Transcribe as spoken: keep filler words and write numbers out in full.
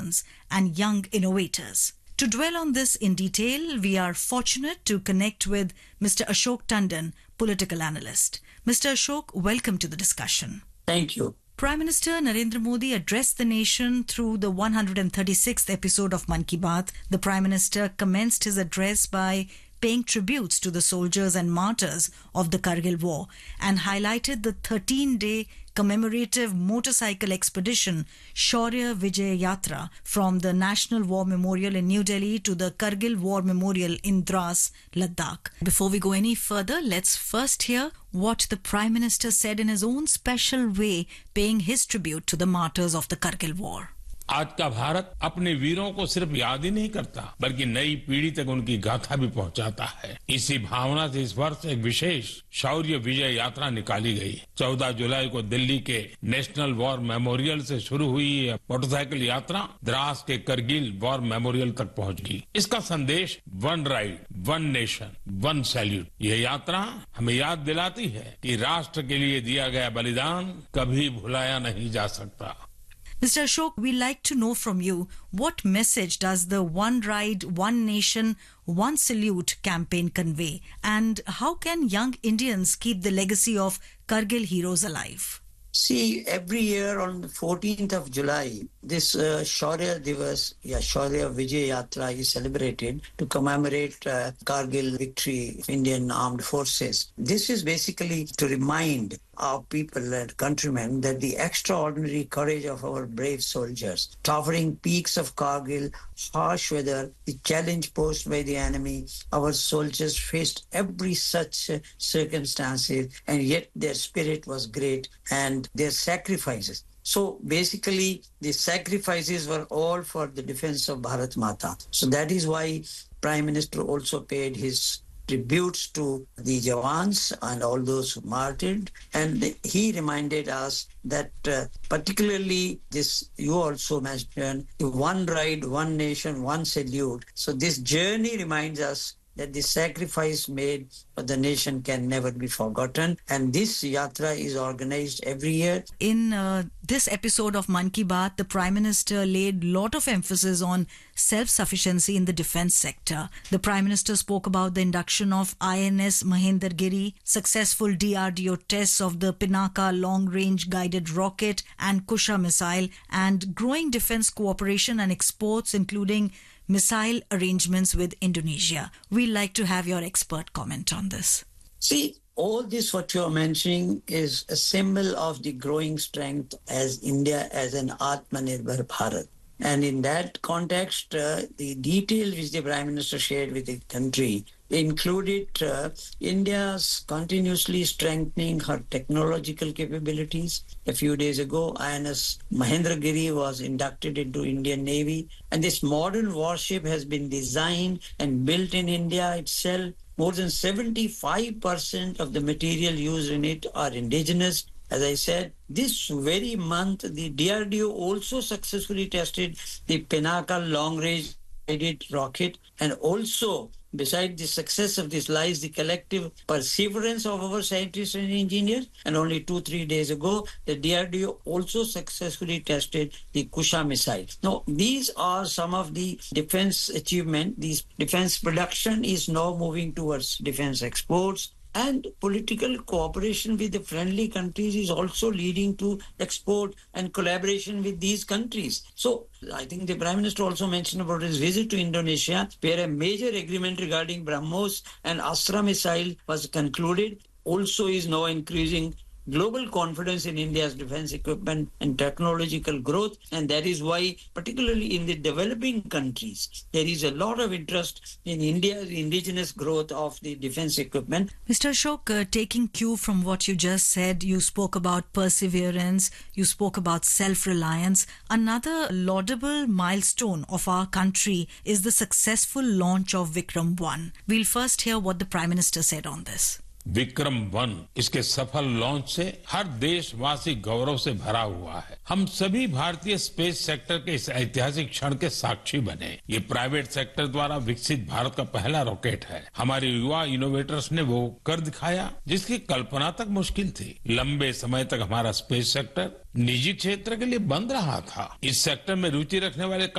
icons and young innovators. To dwell on this in detail, we are fortunate to connect with Mister Ashok Tandon, political analyst. Mister Ashok, welcome to the discussion. Thank you. Prime Minister Narendra Modi addressed the nation through the one hundred thirty-sixth episode of Mann Ki Baat. The Prime Minister commenced his address by paying tributes to the soldiers and martyrs of the Kargil War and highlighted the thirteen-day commemorative motorcycle expedition Shaurya Vijay Yatra from the National War Memorial in New Delhi to the Kargil War Memorial in Dras, Ladakh. Before we go any further, let's first hear what the Prime Minister said in his own special way, paying his tribute to the martyrs of the Kargil War. आज का भारत अपने वीरों को सिर्फ याद ही नहीं करता बल्कि नई पीढ़ी तक उनकी गाथा भी पहुंचाता है। इसी भावना से इस वर्ष एक विशेष शौर्य विजय यात्रा निकाली गई। चौदह जुलाई को दिल्ली के नेशनल वॉर मेमोरियल से शुरू हुई यह मोटरसाइकिल यात्रा द्रास के करगिल वॉर मेमोरियल तक पहुंच गई। इसका संदेश one ride, one nation, one salute. यह यात्रा हमें याद दिलाती है कि राष्ट्र के लिए दिया गया बलिदान कभी भुलाया नहीं जा सकता। Mister Ashok, we'd like to know from you, what message does the One Ride, One Nation, One Salute campaign convey? And how can young Indians keep the legacy of Kargil heroes alive? See, every year on the fourteenth of July, this uh, Shaurya Divas, yeah, Shaurya Vijay Yatra is celebrated to commemorate uh, Kargil victory of Indian armed forces. This is basically to remind our people and countrymen that the extraordinary courage of our brave soldiers, towering peaks of Kargil, harsh weather, the challenge posed by the enemy, our soldiers faced every such uh, circumstances, and yet their spirit was great and their sacrifices. So basically, the sacrifices were all for the defense of Bharat Mata. So that is why Prime Minister also paid his tributes to the Jawans and all those who martyred. And he reminded us that uh, particularly this, you also mentioned, one ride, one nation, one salute. So this journey reminds us that the sacrifice made for the nation can never be forgotten. And this yatra is organized every year. In uh, this episode of Mann Ki Baat, the Prime Minister laid lot of emphasis on self-sufficiency in the defense sector. The Prime Minister spoke about the induction of I N S Mahendragiri, successful D R D O tests of the Pinaka long-range guided rocket and Kusha missile, and growing defense cooperation and exports, including missile arrangements with Indonesia. We'd like to have your expert comment on this. See, all this what you're mentioning is a symbol of the growing strength as India as an Atmanirbhar Bharat. And in that context, uh, the details which the Prime Minister shared with the country included uh, India's continuously strengthening her technological capabilities. A few days ago, I N S Mahendragiri was inducted into Indian Navy, and this modern warship has been designed and built in India itself. More than seventy-five percent of the material used in it are indigenous. As I said, this very month, the D R D O also successfully tested the Pinaka long-range guided rocket, and also beside the success of this lies the collective perseverance of our scientists and engineers. And only two, three days ago, the D R D O also successfully tested the Kusha missile. Now, these are some of the defense achievements. These defense production is now moving towards defense exports. And political cooperation with the friendly countries is also leading to export and collaboration with these countries. So I think the Prime Minister also mentioned about his visit to Indonesia, where a major agreement regarding BrahMos and Astra missile was concluded. Also is now increasing global confidence in India's defense equipment and technological growth. And that is why, particularly in the developing countries, there is a lot of interest in India's indigenous growth of the defense equipment. Mister Ashok, uh, taking cue from what you just said, you spoke about perseverance, you spoke about self-reliance. Another laudable milestone of our country is the successful launch of Vikram one. We'll first hear what the Prime Minister said on this. Vikram one, इसके सफल launch से हर देशवासी गौरव से भरा हुआ है। हम सभी भारतीय स्पेस सेक्टर के इस ऐतिहासिक क्षण के साक्षी बने। ये प्राइवेट सेक्टर द्वारा विकसित भारत का पहला रॉकेट है। हमारे युवा इनोवेटर्स ने वो कर दिखाया जिसकी कल्पना तक मुश्किल थी। लंबे समय तक हमारा स्पेस सेक्टर निजी क्षेत्र के लिए बंद रहा था। इस सेक्टर में रुचि रखने वाले